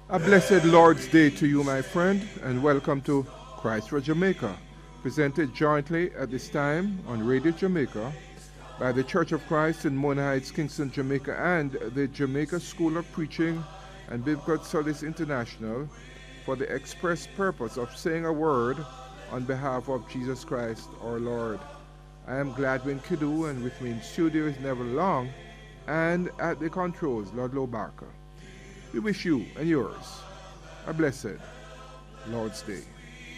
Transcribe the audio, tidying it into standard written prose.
A blessed Lord's Day to you, my friend, and welcome to Christ for Jamaica, presented jointly at this time on Radio Jamaica by the Church of Christ in Mona Heights, Kingston, Jamaica, and the Jamaica School of Preaching and Biblical Studies International for the express purpose of saying a word on behalf of Jesus Christ our Lord. I am Gladwin Kidu, and with me in studio is Neville Long, and at the controls, Ludlow Barker. We wish you and yours a blessed Lord's Day.